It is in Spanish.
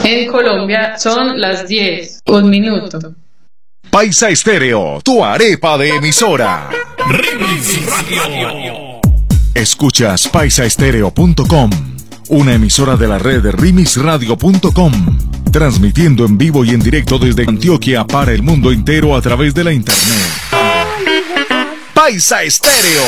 En Colombia son las 10, 1 minuto. Paisa Estéreo, tu arepa de emisora. Remix Radio. Escuchas paisaestereo.com, una emisora de la red remixradio.com, transmitiendo en vivo y en directo desde Antioquia para el mundo entero a través de la internet. Paisa Estéreo.